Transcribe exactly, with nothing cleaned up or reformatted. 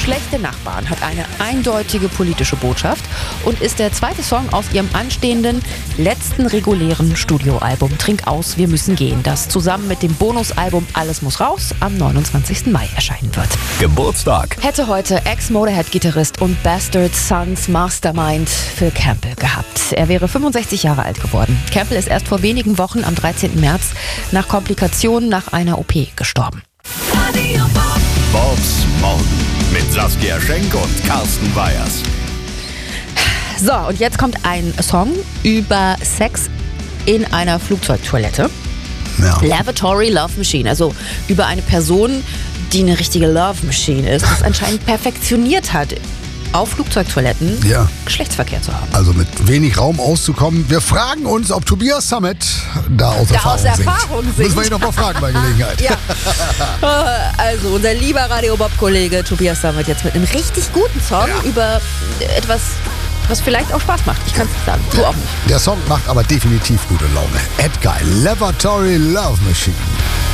Schlechte Nachbarn hat eine eindeutige politische Botschaft und ist der zweite Song aus ihrem anstehenden letzten regulären Studioalbum Trink aus, wir müssen gehen, das zusammen mit dem Bonusalbum Alles muss raus am neunundzwanzigsten Mai erscheinen wird. Geburtstag. Hätte heute Ex-Motorhead-Gitarrist und Bastard Sons Mastermind Phil Campbell gehabt. Er wäre fünfundsechzig Jahre alt geworden. Campbell ist erst vor wenigen Wochen am dreizehnten März nach Komplikationen nach einer O P gestorben. Bobs Morgen mit Saskia Schenk und Carsten Weyers. So, und jetzt kommt ein Song über Sex in einer Flugzeugtoilette. Ja. Lavatory Love Machine, also über eine Person, die eine richtige Love Machine ist, das anscheinend perfektioniert hat, auf Flugzeugtoiletten Ja. Geschlechtsverkehr zu haben. Also mit wenig Raum auszukommen. Wir fragen uns, ob Tobias Summit da aus Da Erfahrung aus singt. Erfahrung singt. Müssen wir ihn noch mal fragen bei Gelegenheit. Ja. Also unser lieber Radio Bob-Kollege Tobias Summit jetzt mit einem richtig guten Song Ja. über etwas, was vielleicht auch Spaß macht. Ich kann es nicht sagen. Du auch nicht. Der Song macht aber definitiv gute Laune. Edguy, Lavatory Love Machine.